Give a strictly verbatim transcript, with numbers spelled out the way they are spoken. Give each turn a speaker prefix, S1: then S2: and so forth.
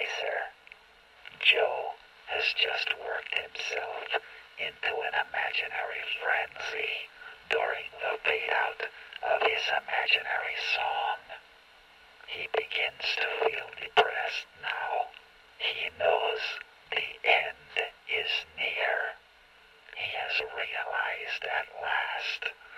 S1: sir. Joe has just worked himself into an imaginary frenzy during the fade-out of his imaginary song. He begins to feel depressed now. He knows the end is near. He has realized at last